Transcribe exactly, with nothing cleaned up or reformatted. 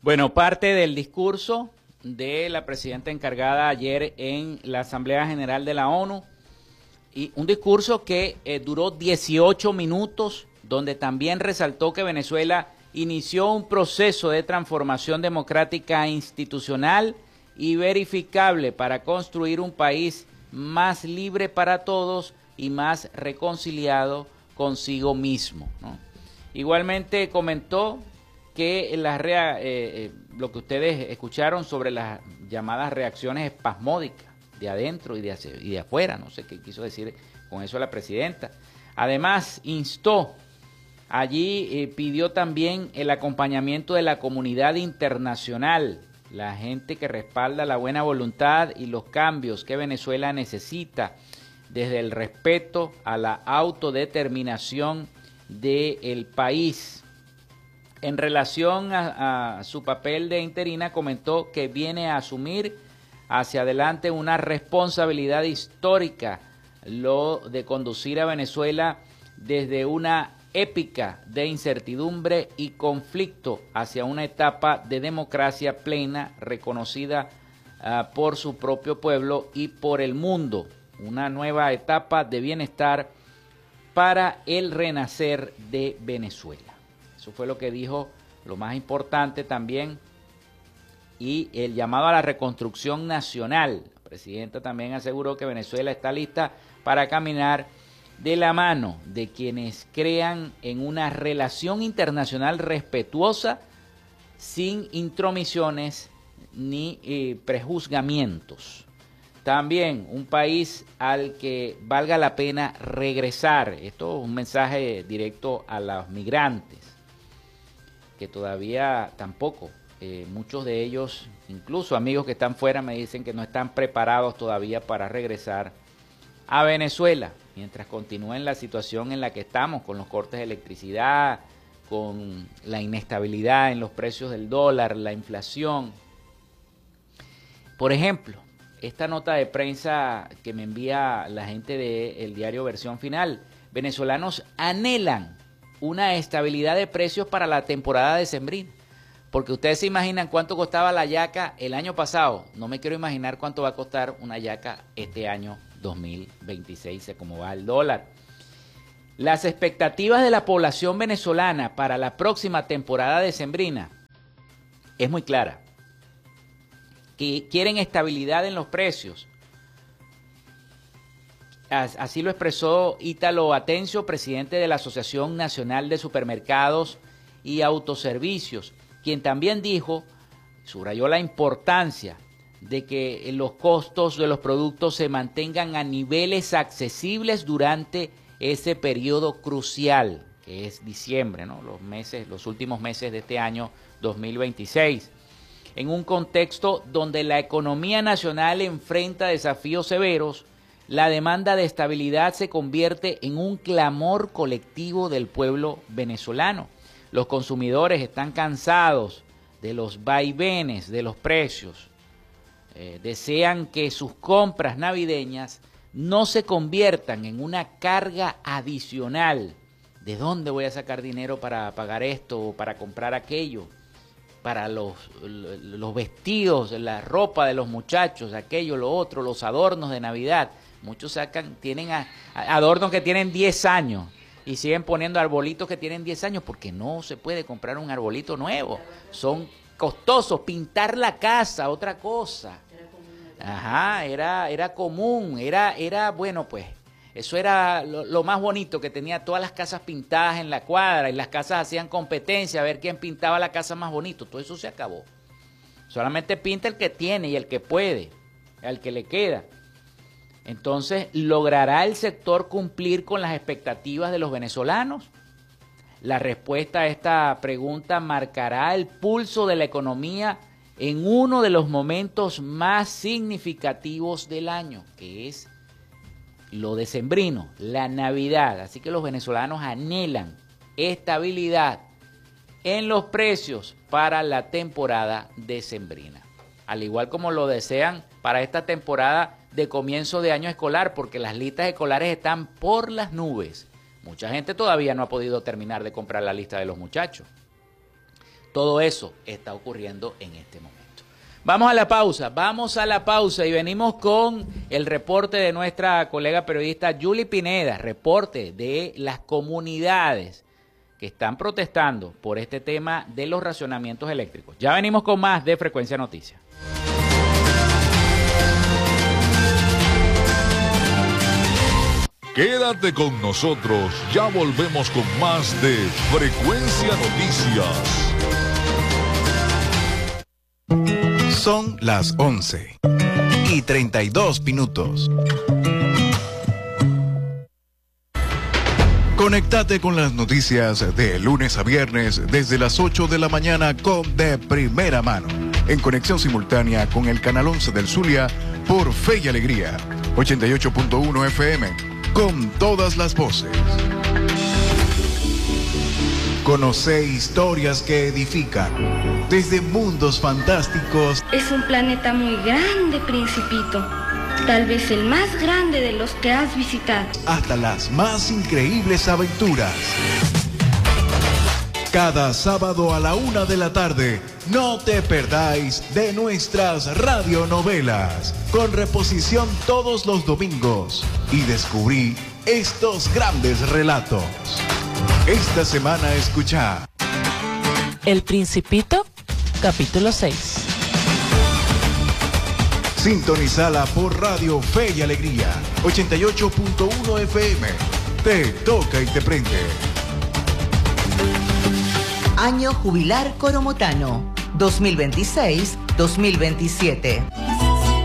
Bueno, parte del discurso de la presidenta encargada ayer en la Asamblea General de la ONU, y un discurso que eh, duró dieciocho minutos, donde también resaltó que Venezuela inició un proceso de transformación democrática institucional y verificable para construir un país más libre para todos y más reconciliado consigo mismo, ¿no? Igualmente comentó que las rea, eh, eh, lo que ustedes escucharon sobre las llamadas reacciones espasmódicas de adentro y de, hacia, y de afuera, no sé qué quiso decir con eso la presidenta. Además, instó, allí eh, pidió también el acompañamiento de la comunidad internacional, la gente que respalda la buena voluntad y los cambios que Venezuela necesita, desde el respeto a la autodeterminación del país. En relación a, a su papel de interina, comentó que viene a asumir hacia adelante una responsabilidad histórica, lo de conducir a Venezuela desde una épica de incertidumbre y conflicto hacia una etapa de democracia plena reconocida uh, por su propio pueblo y por el mundo, una nueva etapa de bienestar para el renacer de Venezuela. Eso fue lo que dijo, lo más importante también, y el llamado a la reconstrucción nacional. La presidenta también aseguró que Venezuela está lista para caminar de la mano de quienes crean en una relación internacional respetuosa, sin intromisiones ni eh, prejuzgamientos. También un país al que valga la pena regresar. Esto es un mensaje directo a los migrantes, que todavía tampoco, eh, muchos de ellos, incluso amigos que están fuera, me dicen que no están preparados todavía para regresar a Venezuela, mientras continúen la situación en la que estamos, con los cortes de electricidad, con la inestabilidad en los precios del dólar, la inflación. Por ejemplo, esta nota de prensa que me envía la gente del diario Versión Final: venezolanos anhelan una estabilidad de precios para la temporada decembrina. Porque ustedes se imaginan cuánto costaba la yaca el año pasado. No me quiero imaginar cuánto va a costar una yaca este año dos mil veintiséis, sé cómo va el dólar. Las expectativas de la población venezolana para la próxima temporada decembrina es muy clara. Que quieren estabilidad en los precios. Así lo expresó Ítalo Atencio, presidente de la Asociación Nacional de Supermercados y Autoservicios, quien también dijo, subrayó la importancia de que los costos de los productos se mantengan a niveles accesibles durante ese periodo crucial, que es diciembre, ¿no? Los meses, los últimos meses de este año dos mil veintiséis. En un contexto donde la economía nacional enfrenta desafíos severos, la demanda de estabilidad se convierte en un clamor colectivo del pueblo venezolano. Los consumidores están cansados de los vaivenes de los precios. Eh, desean que sus compras navideñas no se conviertan en una carga adicional. ¿De dónde voy a sacar dinero para pagar esto o para comprar aquello? Para los, los vestidos, la ropa de los muchachos, aquello, lo otro, los adornos de Navidad. Muchos sacan, tienen a, a adornos que tienen diez años y siguen poniendo arbolitos que tienen diez años porque no se puede comprar un arbolito nuevo. Son costosos. Pintar la casa, otra cosa. Ajá, era, era común, era, era, bueno, pues, eso era lo, lo más bonito, que tenía todas las casas pintadas en la cuadra y las casas hacían competencia a ver quién pintaba la casa más bonito. Todo eso se acabó. Solamente pinta el que tiene y el que puede, al que le queda. Entonces, ¿logrará el sector cumplir con las expectativas de los venezolanos? La respuesta a esta pregunta marcará el pulso de la economía en uno de los momentos más significativos del año, que es lo decembrino, la Navidad. Así que los venezolanos anhelan estabilidad en los precios para la temporada decembrina, al igual como lo desean para esta temporada de comienzo de año escolar, porque las listas escolares están por las nubes. Mucha gente todavía no ha podido terminar de comprar la lista de los muchachos. Todo eso está ocurriendo en este momento. Vamos a la pausa, vamos a la pausa y venimos con el reporte de nuestra colega periodista Yuli Pineda, reporte de las comunidades que están protestando por este tema de los racionamientos eléctricos. Ya venimos con más de Frecuencia Noticias. Quédate con nosotros, ya volvemos con más de Frecuencia Noticias. Son las once y treinta y dos minutos. Conectate con las noticias de lunes a viernes desde las ocho de la mañana con De Primera Mano. En conexión simultánea con el canal once del Zulia por Fe y Alegría. ochenta y ocho punto uno F M. Con todas las voces. Conoce historias que edifican. Desde mundos fantásticos. Es un planeta muy grande, Principito. Tal vez el más grande de los que has visitado. Hasta las más increíbles aventuras. Cada sábado a la una de la tarde, no te perdáis de nuestras radionovelas, con reposición todos los domingos. Y descubrí estos grandes relatos. Esta semana escucha El Principito, capítulo seis. Sintonizala por Radio Fe y Alegría, ochenta y ocho punto uno F M. Te toca y te prende. Año Jubilar Coromotano, dos mil veintiséis dos mil veintisiete.